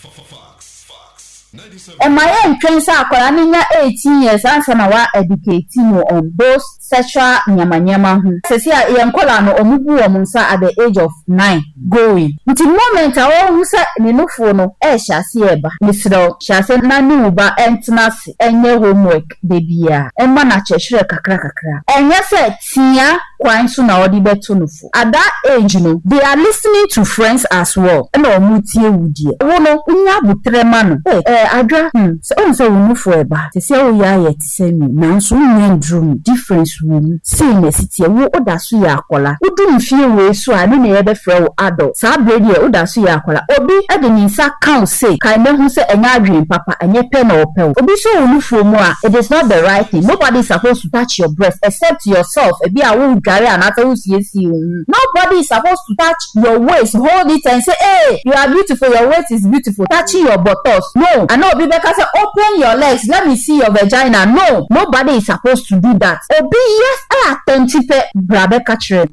Speaker 20: my entrance akwara ninya 18 years answer na wa educating on those sexual nyamanyama hu sesi a yenkola no omubu wo munsa at the age of 9 going nti moment a wo hu se ne nofo no hyase eba misro hyase na ni uba entnase enye homework de bia emma na chehire kakra enye se tia kwan so na odi beto no fo. At that age no, they are listening to friends as well. And omutie wudie. Wono unya butrema no. Adra so wo fo eba. Se o ya ye ti se mi. Nanso unya ndrum difference wo. See na city wo oda so ya akola. Udu mfie we so a no ye be frɛ wo adult. Sa bredi e oda so ya akola. Obi e de nsa kan say kan me hu se enya adwen papa enye pe na opel. Obi so wo fo mu a it is not the right thing. Nobody is supposed to touch your breast except yourself. Ebi a wo gare anata wo siesi. Nobody is supposed to touch your waist, hold it and say, hey, you are beautiful, your waist is beautiful, touching your buttocks. No. I know Bibeka say, open your legs, let me see your vagina. No, nobody is supposed to do that. Obi, yes, I attentive brabe kachre.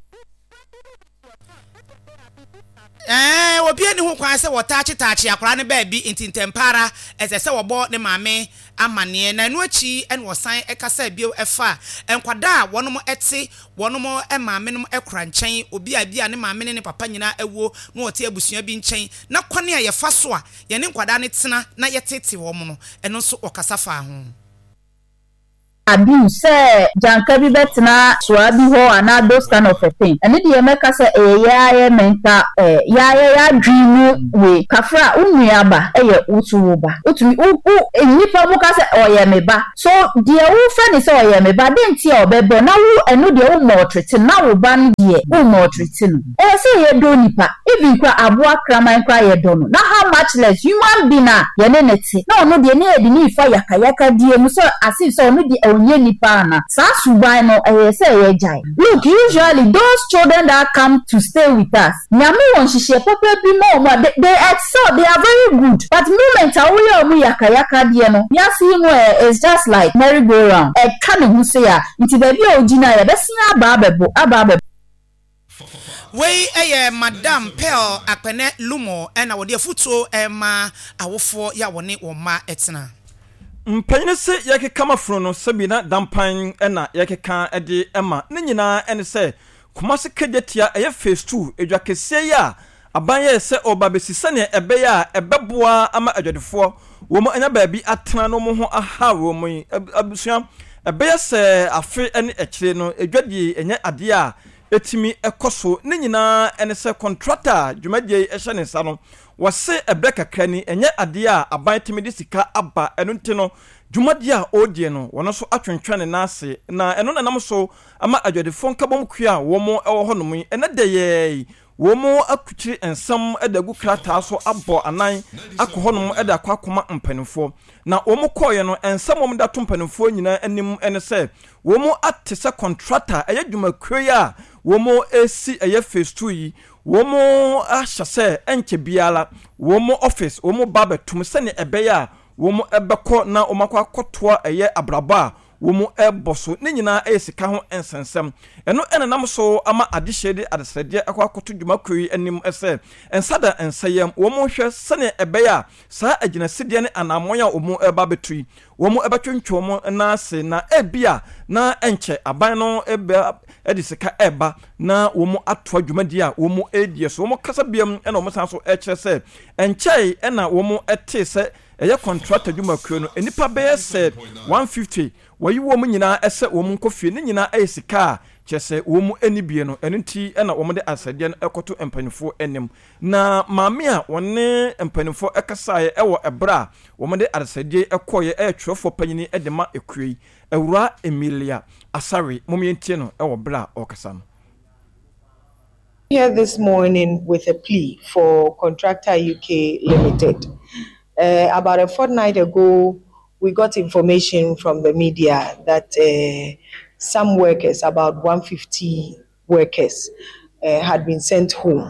Speaker 4: Obi ani ho kwan se wotachi akora ne baabi intintempara ese se wobo ne maame amane na enu achi en wosan ekasa bio efa enkwada wonom ete wonom maame nom ekora nchen obi abia ne maame ne papa nyina ewo na wote abusua bi nchen na kwane a yefa so a ye ne nkwada ne tena na yetete wo mo no eno so okasa fa ho
Speaker 20: Abuse say janka bi betna swabi ho ana those kind of a thing. And the emeka say ya mental ya dream we kafra unuaba utuba utumi nipa mu ka say oye meba so de wo friend say oye meba den ti obebo na wo eno de wo mo treat na wo ban de wo mo treat no say ye do nipa even kwa aboa kraman kwa ye do no na how much less human being na ye ne neti na ono de ne edi ni fa yakayaka die mu so asif so ono de onye nipa na sa suban no say ye jai. Look, usually those children that come to stay with us nyame won hihye papa bi mo they excel, they are very good, but moment awoye omu yakayaka die no ya see no is just like merry go round e ka ne hu say ya nti ba bi ogina ya besia aba
Speaker 4: Wey Madam Pearl Akpene Lumo na wode afuto ma awofo ya wone wo ma etena
Speaker 2: mpanyine se yake kama fro no sabina dampan na yake kan ede ema ne nyina ene se kumase kedetia eye phase 2 edwa kese ya abanye se oba besisa ne ebe ya ebeboa ama adwadefo wo mo anya baabi atena no mo ho aha wo mo abusua ebe ya se afe ene ekire no edwadie enye ade a etimi ekoso ne nyina ene se contractor dwumadie ehye ne sa no wase ebreka krani enye ade a aban timidi sika aba eno ntino dwumadie a odie no wono so atwentwane na ase na eno nanam so ama adwadefo nkabom kua wo mo ewo honom ene deye wo mo akuchiri ensam edagu krata so abo anan akohonom eda kwakoma mpanifo na wo mo koye no ensam wo da to mpanifo nyina anim ene se wo mo atese contractor eye dwumakue a wo mo esi eye phase 2 yi wo mo ahye enche biala wo mo office wo mo babetum se ne ebeya wo mo ebekọ na omakọ akotoa eye abraba wo mo eboso ne nyina esika ho ensensem eno enenam so ama adehede adesede akoto dwumakui anim ese ensada ensayem wo mo hwe se ne ebeya sa aginasede ne anamoya wo mo eba betui wo mo ebetwentwo mo na ase na ebia na enche aban no eba edisika eba na wo mo atoa dwumadi a wo mo edie so wo mo kasa biam ena wo mo san so ekire se enchei ena wo mo ete se eye contractor dwumakuo no enipa be se 150 wayi wo mu nyina ese wo mu nkofie ne nyina ayesika chese wo mu enibie no enunti ena wo mu de asade no ekoto empanifo enem na maame a wonne empanifo ekasaye ewo ebra wo mu de asade ekoye etwefo panyini edema ekui ewura Emilia Asare momientie no ewo bra okasa no.
Speaker 21: Here this morning with a plea for Contractor UK Limited. About a fortnight ago, we got information from the media that some workers, about 150 workers, had been sent home.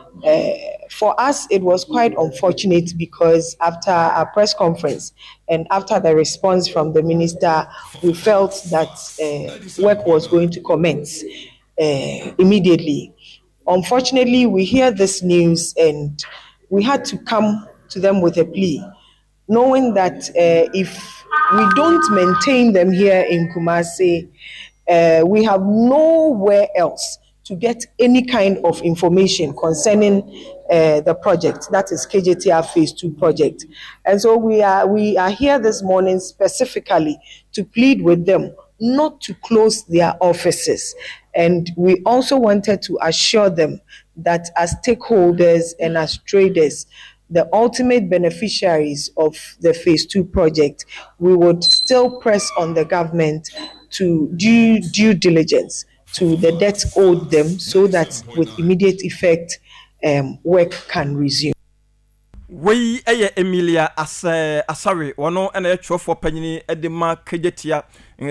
Speaker 21: For us, it was quite unfortunate because after our press conference and after the response from the minister, we felt that work was going to commence immediately. Unfortunately, we hear this news and we had to come to them with a plea, knowing that if we don't maintain them here in Kumasi, we have nowhere else to get any kind of information concerning the project, that is KJTR Phase 2 project. And so we are here this morning specifically to plead with them not to close their offices. And we also wanted to assure them that as stakeholders and as traders, the ultimate beneficiaries of the Phase 2 project, we would still press on the government to do due diligence to the debt owed them so that with immediate effect, work can resume.
Speaker 2: We Emilia Asari, one and a trough for penny at the mark Kajetia,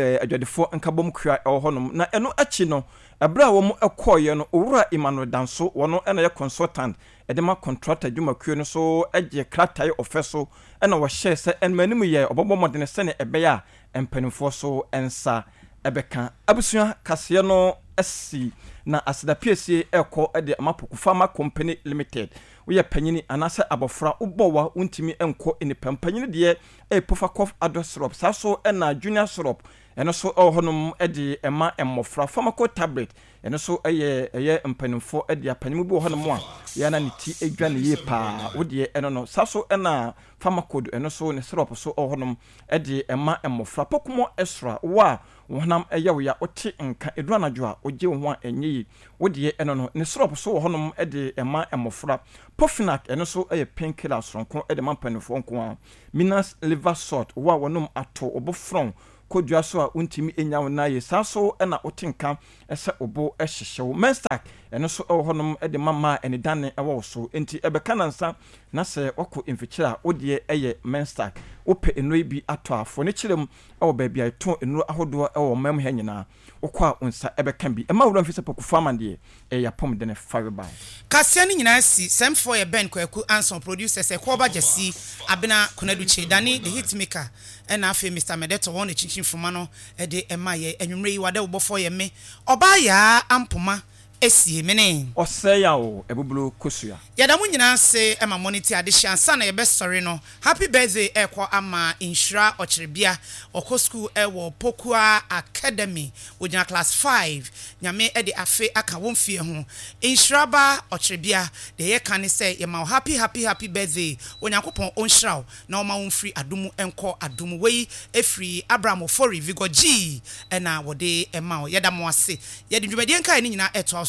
Speaker 2: a for and Kabum cry or honum. Na eno achino, a bra a coyon, ura Emmanuel Danso, one and a consultant, a dema contractor Juma Kuno so edge cratai of vessel, and our shares and many year of more than a senate a bear and penifoso and sa ebeka. Abusia Cassiano SC. Na as the PSA Elco at the Amapu Pharma Company Limited. We are penny and answer abofra ubowa untimi enko in the penny dear a puffer cough address syrup, sasso and a junior syrup, and also all honum eddy emma and mofra pharmaco tablet, and also a year and penny for eddy a pennybo honum. Yana tea a granny ye pa, would ye and no sasso and a pharmacode and also in a syrup so all honum eddy emma and mofra pokumo extra. Wa wonam eya oti nka edwana dwa oje ho enyi wodie eno ne syrup so honum ede ema emofra Pofinac eno so painkiller sonko ede mampanifo nko minas liver salt wa wonum ato obofron kodua so a untimi enyawo na ye saso na otinka ese obo ehyehew Menstack eno so honum ede mama ene dane ewo so enti ebeka nansa na se wako infikira odie eye Menstack ope enoi bi ato afo ne kirem ewo ba bia eto enuro ahodo ewo mam ha nyina okwa unsa ebeka bi ema wura mfise poku famande yapom de ne fareba
Speaker 4: kasia ni nyina si semfo ye ben kwaku anson producer se kwa jesi abena konaduche dani the hitmaker ena afi Mr Medeto won chinchin fuma no de ema ye enwumre yi wade obofo ye me oba ya ampoma esie mene
Speaker 2: oseya o ebubulu kosua
Speaker 4: yadamu nyina se ema monitor adehia ansa na ye be sorry no happy birthday ekwa ama inshira ochirebia oko school ewo Pokua Academy wojina class 5 nyame ede afe aka wonfie ho inshira ba ochirebia de ye kan se ye ma happy birthday onyankopon onshiraw na o ma wonfri adumu enko adumu wei efri Abraham Ofori Vigo G na wode ema yadamu ase yede dwumade nkai ni nyina eto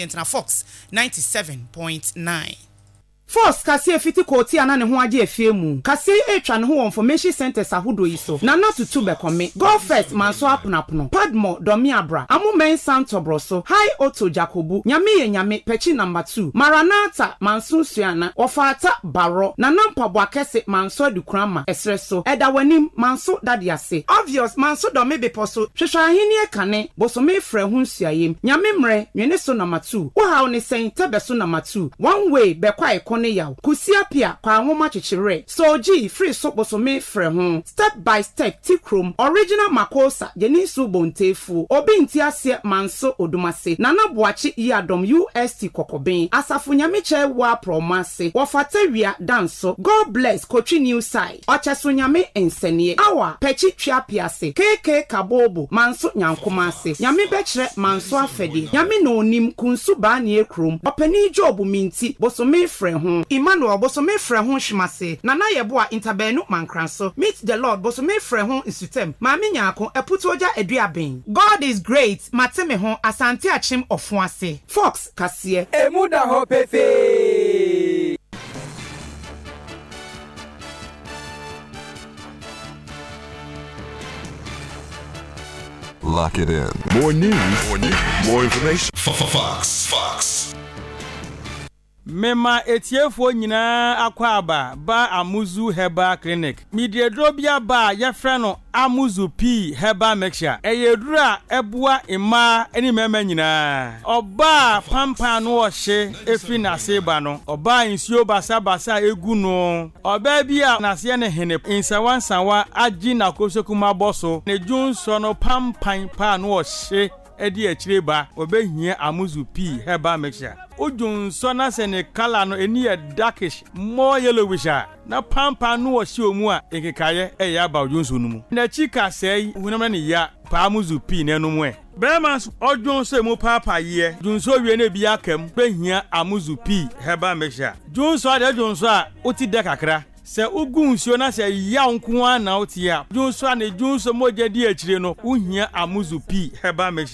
Speaker 4: Fox 97.9
Speaker 1: Force kasi efiti koti ana ne ho age efiemu kasi etwa ne ho information centers ahodo yi so na not to be come go first manso aponapono Padmo Domiabra amumen Santobroso High Auto Jacobu nyame pechi number 2 Maranatha manso suana ofata baro na nampabo akese manso adukrama esreso edawanim manso dadiase obvious manso domebe poso hwehwa ahini ekane bosome frɛ ho nsuayem nyame mre nwene so number 2 wo hawo ne sen tebeso number 2 one way be kwa ikone yaw kusia pia kwa ahoma chichire so G free so bosome frɛ ho step by step tikrom original makosa yenisu bontefu obi ntiase manso odumase nana boachi yadom UST kokoben asafo nyameche wa promase wofatawia danso God bless Kochi New Side ocheso nyame ensenie awa pechi twa piase KK kabobo manso nyankomase nyame bekire manso afede nyame no onim kunsu ba ne ekrom opani job minti bosome frɛ ho Emmanuel bosome frɛ ho hwimase nana yeboa interbenu mankranso meet the Lord bosome frɛ ho isutem maame nyaako eputoja eduaben God is great mateme ho asante achim ofuase Fox kasie
Speaker 22: emuda ho pefe
Speaker 3: Lock it in. More news. More information. Fox.
Speaker 23: Mema etiefo nyina akwaba ba Amuzu Herbal Clinic. Midiedrobia ba yefre no Amuzu P Herbal Mixture. Eyedura ebua ima eni mema nyina. Oba pampa no ohye efi na seba no. Oba insuo basa egu no. Oba bia na se ne hene insawansawa agi na kosekuma boso. Ne junso no pampan pa no ohye edi echireba obehia Amuzu P Herbal Mixture. Ujun sona se ne kala no eni darkish more yellowish na pampa no ohye omu a ekekaye eya ba ujunso numu na chika sei hunam na ya pa Amuzu P ne numu e Bremas ojun so emu papa ye junso wie na bi akam behia Amuzu P Herbal Mixture junso ade junso a oti de kakra se ugun nsuo na se ya nko a na otia junso a ne junso moja di akire no uhia Amuzu P Herbal Mixture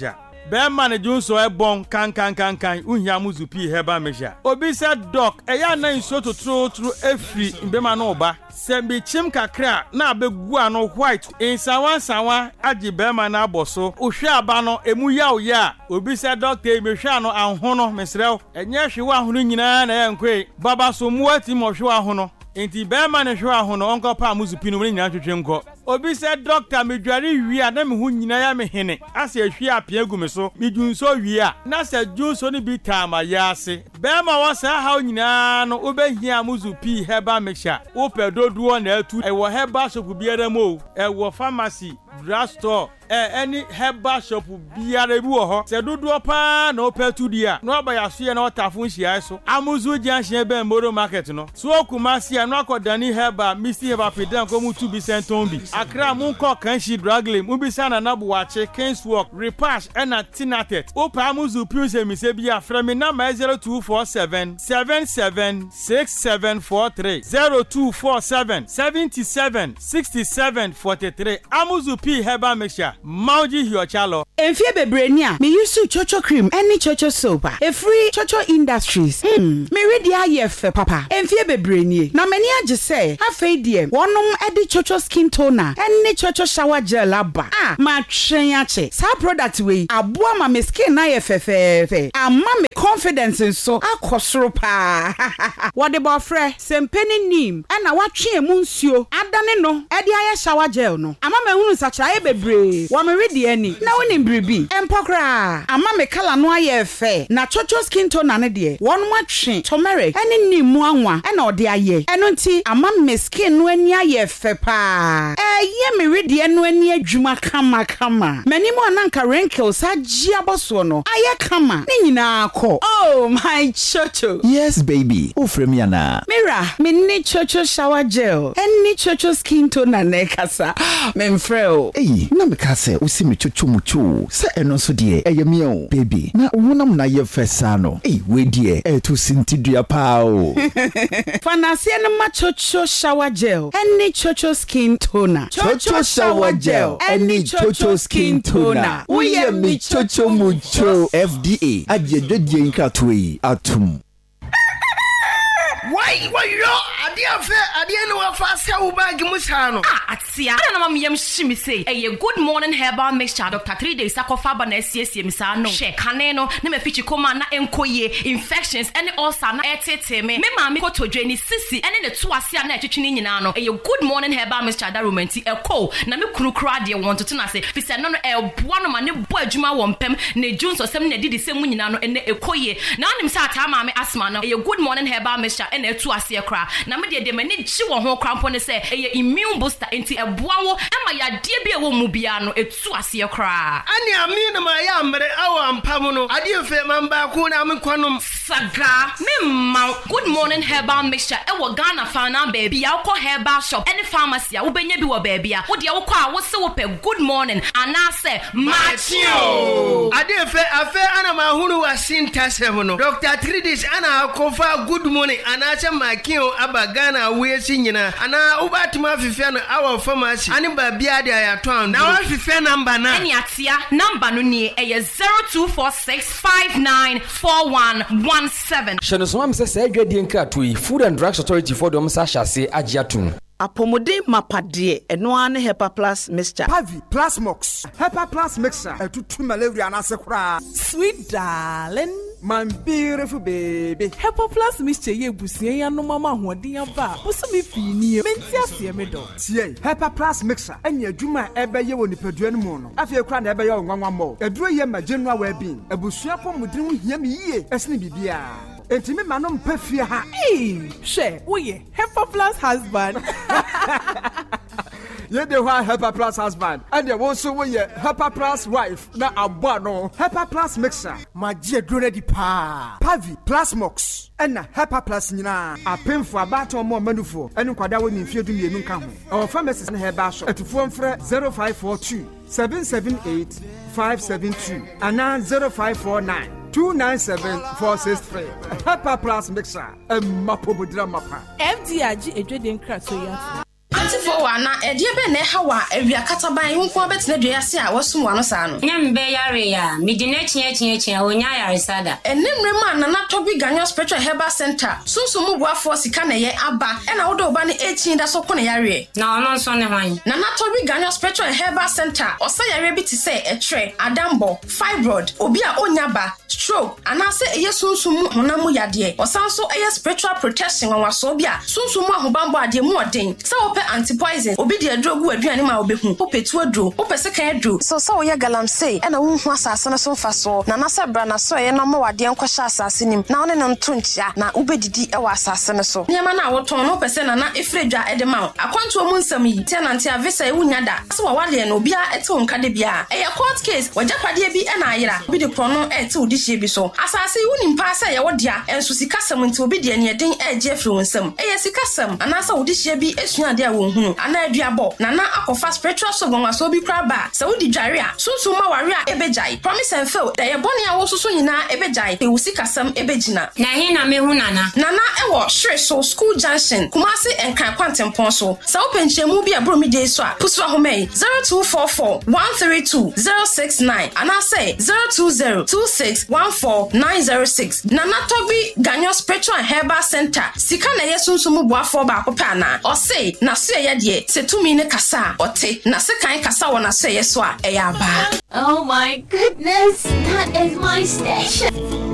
Speaker 23: bema ne junso ebon kan uhia amuzu P herbal mixture obi said doc eya na nso totro efri mbema na oba se bi chim kakra na abegu ano white insawa agi bema na aboso ohwe aba no emu ya obi said doctor emehwe ano ahono mesrew enye hwe ahono nyina na yankwe baba so muati mo hwe ahono enti bema ne hwe ahono onko pa amuzu P no nyina twetwe nko obi said doctor medware wi a na me hu nyina ya me hene ase ahwe apia gu me so medunso wi a na se junso ni bi tama ya ase bema wa sa ha nyina no obehia amuzu P herbal mixture ope doduo na atu ewo herbal shop biara mo ewo pharmacy drugstore any herbal shop biara bi wo ho se doduo pa na opetu dia no aba ya so ye na otafo nhia so amuzu junction be moro market no so okumasi no akodani herbal misi herbal pedan ko mu tu bi senton bi akra mu ko kanshi draglem mu bi sana na bo wache Kingswalk repash na tinatet opa amuzu P se mi se bia frame na 0247 776743 0247 776743 amuzu P herbal mixture Mauji Hiochalo.
Speaker 1: Enfie bebrenia, me use chocho cream, any chocho soap. A free chocho industries. Me ready IF papa. Enfie bebrenie. Na many just say, have a dear. One edi chocho skin toner, any chocho shower gel abba. Ma trenyache. Sa product way. Abua ma me skin IFF. A mama confidence in so akosropa. What about fre? Sempeni nim. And I watch him munsio. Adane no. Edi aya shower gel no. Ama me unu sacha bebre. Wa me ready any. Na woni bribi. Empokra. Ama me kala no aye fe. Na chocho skin tone na de. Won matwe turmeric. Eni nim mu anwa. E na ode aye. Eno nti ama me skin no ani aye fe pa. Ye me ready eno ani adwuma kama. Mani mo ananka wrinkles agi aboso no. Aye kama. Ni nyina akọ. Oh my chocho.
Speaker 6: Yes baby. O frame yana.
Speaker 1: Mira, me ni chocho shower gel. Eni chocho skin tone na nekasa. Memfreo.
Speaker 6: Hey, na me ka se o si me chocho mucho. Se eno so de eyemi o baby. Na wonam na ye fesa no. Hey, we de to sintidua pa o.
Speaker 1: Fanase no ma chocho shower gel. Eni chocho skin toner.
Speaker 6: Chocho shower gel. Eni chocho skin toner. We ye me chocho mucho. FDA. Adjedje nkatwe atum.
Speaker 5: Why yo adia no afase wo bag musano
Speaker 15: atia na mama yam shimi say good morning herbal mixture Dr. 3 days akofa ba na siesie misano she kane no na me fichi koma na enkoye infections any ulcer na etete me mama ko todwani sisi ene ne to ase na etwetwe nyina no good morning herbal mixture da romanti eko na me kurukura de won to na say fise no eboa no ma ne bo adwuma wo mpem na junso sem na didi sem nyina no ene ekoye na onim sa ata mama asma no good morning herbal mixture ene to ase kra na me de mani chi wo ho krampo ne se immune booster enti eboa wo ema ya de bia wo mu bia no etu ase kra
Speaker 5: ani ami na ma ya mre awa mpam no ade fe man ba ko na me kwanom
Speaker 15: saga me ma good morning herbal mixture e wo Ghana fana baby ya ko herbal shop any pharmacy wo benya bi wo baby a wo de wo kwa wo se wo pe good morning ana se machio
Speaker 5: ade fe afe ana ma hunu wa sintasem no Dr. Tridis ana kofa good morning ana che makio aba Ghana we sinyina ana ubatuma fifia no our pharmacy ani ba bia de ayato na wa fifia number na
Speaker 15: eni atia number no ni 0246594117
Speaker 7: Shenosoma mse se adwadie nkratoi Food and Drugs Authority for dem sa hyase agiatum
Speaker 13: apomode mapade eno ane Hepa Plus mixture
Speaker 17: Pavi Plus Mox Hepa Plus mixture etutu malaria na sekura
Speaker 16: sweet darling
Speaker 17: my beautiful baby
Speaker 16: Hepa Plus mixture ye busie ya no mama hoden aba busumi fini menti ase me do
Speaker 17: tie Hepa Plus mixture enya adwuma ebeye wo nipadua no mu no afie kura na ebeye onwanwa mo eduro ye ma general well-being abusua pomodin ho hia me yie esne bibia enti me ma no mpafie ha
Speaker 16: she wo ye Hepa Plus husband
Speaker 17: ye de wa Hepa Plus husband and you also wo ye Hepa Plus wife na abwa no Hepa Plus mixer magie drone di pa Pavi Plus Mox and Hepa Plus nyina apemfo abato mo manufo enu kwada wo nimfie du mienu nka ho our pharmacies na Hepa shop etufo mfre 0542 778 572 ana 0549 297-463. Hepa Plus mixer. Mapobudra mapa.
Speaker 16: FDRG edwede nkrato ya.
Speaker 8: for one, a dear Ben Hawa, a Katabai, who forgets the Diasia was one son.
Speaker 9: Nyambe Yaria, Midineti, Onya Risada,
Speaker 8: and Nimreman, and not to be Ganyo Spectral Herbal Center. So Sumuwa for Sikane Abba, and Audo Bani 18 that's open area. No, no, son of mine. Nana to be Ganyo Spectral Herbal Center, or say a rabbit to say a tray, a dambo, fibroid, Obia Onyaba, stroke, and I say a yesunsumu, Honamu Yadie, or Sanso a spiritual protection on Wasobia, Sunsuma Hubamba de Morting, so open anti-poison, Obidia drug would be animal behu, Ope to a drew, Ope second drew. So ya galam say, and a woman was a son of so fast so, Nanasa Brana so a no more dear assassin, now and on Tuncha, na Ubedi a assassin so. Yamana will turn up a sen and not a fridja at the mount. I want to Munsami, tenant Visa Unyada, so Wadi and Obia at home Cadibia. A court case, where Japadia be an ira, be the pronoun at 2 this year be so. As I say, you in pass a wadia, and Susicasam into obedient yet ding a Jeffluensum. A Sicasam, and as this year be a sooner dear woman, and I diabo, Nana Akofa spiritual so long as Obi Craba, Saudi Jaria, Susuma Waria Ebejai, promise and fill, they are bonny also soon in Ebejai, they will seek us some Ebejina. Nahina Mehunana, Nana Ewa, Shreso, School Junction, Kumasi and Quantum Ponso, South Penchemu be a broomy day swap, Puswa Home, 0244 132 069, and I say 020 2614 906. Nana Tobi Ganyo Spectral Herbal Center, Sikana Yesunsumu Buafo Bakopana, or say, Nase Yadie, Setumine Kasa, or te, Nasekai Kasa, or Nase Yeswa, Eyaba.
Speaker 10: Oh my goodness, that is my station.